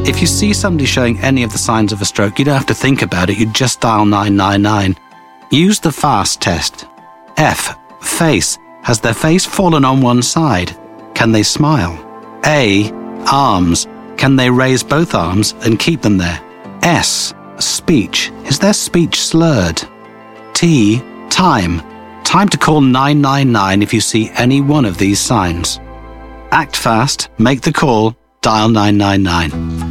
If you see somebody showing any of the signs of a stroke, you don't have to think about it. You just dial 999. Use the FAST test. F. Face. Has their face fallen on one side? Can they smile? A. Arms. Can they raise both arms and keep them there? S. Speech. Is their speech slurred? T. Time. Time to call 999 if you see any one of these signs. Act fast, make the call, dial 999.